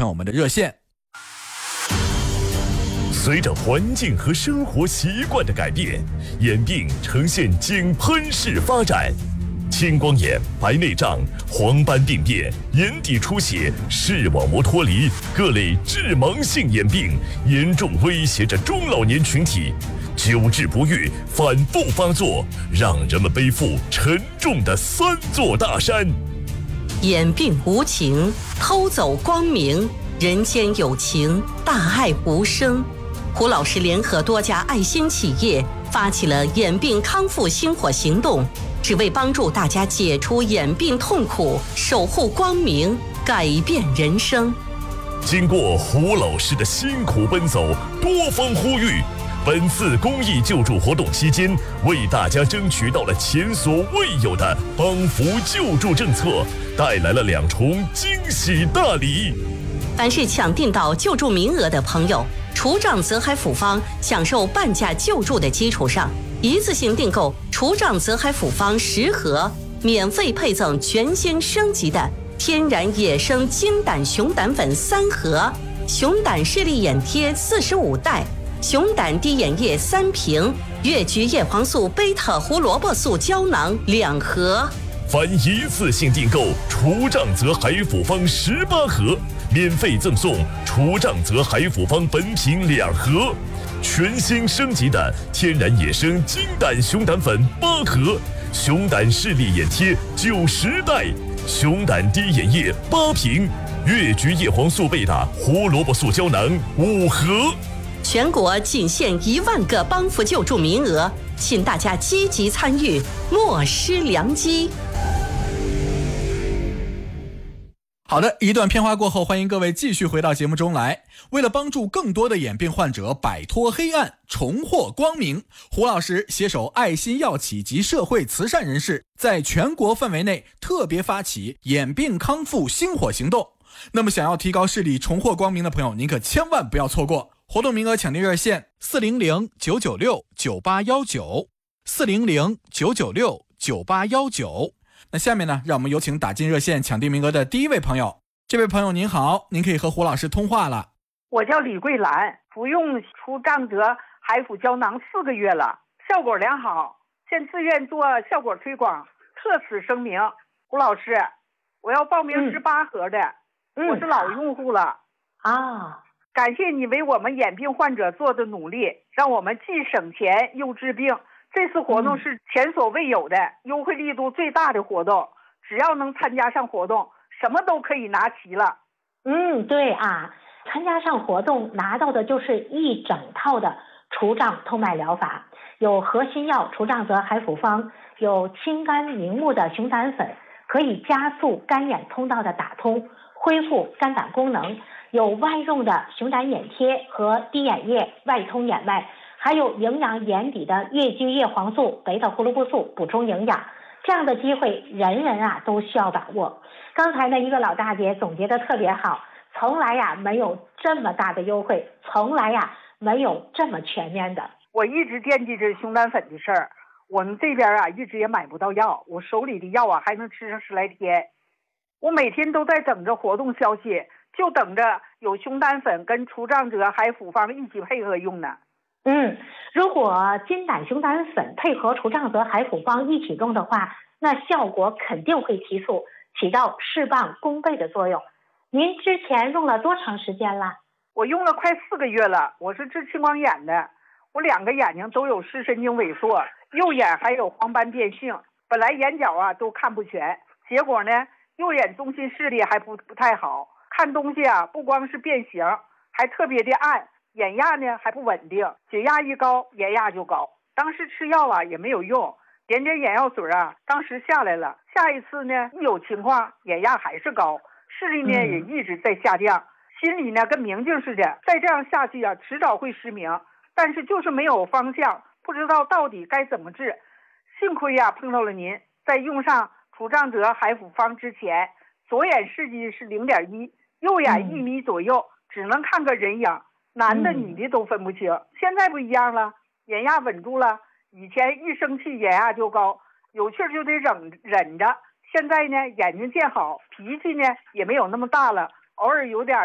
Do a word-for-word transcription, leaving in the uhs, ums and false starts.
朋友们的热线。 随着环境和生活习惯的改变，眼病呈现井喷式发展，青光眼、白内障、黄斑病变、眼底出血、视网膜脱离各类致盲性眼病，严重威胁着中老年群体。久治不愈，反复发作，让人们背负沉重的三座大山。 眼病无情，偷走光明；人间有情，大爱无声。胡老师联合多家爱心企业，发起了眼病康复星火行动，只为帮助大家解除眼病痛苦，守护光明，改变人生。 经过胡老师的辛苦奔走，多方呼吁，本次公益救助活动期间，为大家争取到了前所未有的帮扶救助政策，带来了两重惊喜大礼。 凡是抢订到救助名额的朋友，除障泽海府方享受半价救助的基础上，一次性订购除障泽海府方十盒，免费配赠全新升级的天然野生金胆熊胆粉三盒，熊胆视力眼贴四十五袋，熊胆滴眼液三瓶，越橘叶黄素贝塔胡萝卜素胶囊两盒。 凡一次性订购除障泽海府方十八盒，免费赠送除障泽海府方本品两盒，全新升级的天然野生金胆熊胆粉八盒，熊胆视力眼贴九十袋，熊胆滴眼液八瓶，越橘叶黄素贝塔胡萝卜素胶囊五盒。 全国仅限一万个帮扶救助名额，请大家积极参与，莫失良机。 好的，一段片花过后，欢迎各位继续回到节目中来。为了帮助更多的眼病患者摆脱黑暗，重获光明，胡老师携手爱心药企及社会慈善人士，在全国范围内特别发起眼病康复星火行动。那么想要提高视力，重获光明的朋友，您可千万不要错过。活动名额抢订热线四零零九九六九八一九 四零零九九六九八一九。那下面呢，让我们有请打进热线抢订名额的第一位朋友。这位朋友您好，您可以和胡老师通话了。 我叫李桂兰，服用除障泽海府胶囊四个月了，效果良好，现自愿做效果推广，特此声明。胡老师，我要报名十八盒的、嗯、我是老用户了啊。 感谢你为我们眼病患者做的努力，让我们既省钱又治病。这次活动是前所未有的、嗯、优惠力度最大的活动，只要能参加上活动，什么都可以拿齐了。 嗯，对啊，参加上活动拿到的就是一整套的除障通脉疗法，有核心药除障泽海府方，有清肝明目的熊胆粉，可以加速肝眼通道的打通，恢复肝胆功能，有外用的熊胆眼贴和滴眼液外通眼脉，还有营养眼底的越橘叶黄素贝塔胡萝卜素补充营养。这样的机会人人啊都需要把握。刚才呢一个老大姐总结的特别好，从来呀没有这么大的优惠，从来呀没有这么全面的。 我一直惦记着熊胆粉的事儿，我们这边啊一直也买不到药，我手里的药啊还能吃上十来天。我每天都在等着活动消息，就等着有熊胆粉跟除障泽海府方一起配合用呢。 嗯，如果金胆熊胆粉配合除障泽海府方一起用的话，那效果肯定会提速，起到事半功倍的作用。您之前用了多长时间了？ 我用了快四个月了，我是治青光眼的，我两个眼睛都有视神经萎缩，右眼还有黄斑变性，本来眼角啊都看不全，结果呢右眼中心视力还不不太好，看东西啊不光是变形，还特别的暗，眼压呢还不稳定，血压一高眼压就高。当时吃药啊也没有用，点点眼药水啊当时下来了，下一次呢一有情况眼压还是高，视力呢也一直在下降，心里呢跟明镜似的，再这样下去啊迟早会失明，但是就是没有方向，不知道到底该怎么治。幸亏啊碰到了您，在用上除障泽海府方之前，左眼视距是 零点一， 右眼一米左右、嗯、只能看个人影，男的女的都分不清、嗯、现在不一样了，眼压稳住了，以前一生气眼压就高，有气就得忍忍着，现在呢眼睛见好，脾气呢也没有那么大了，偶尔有点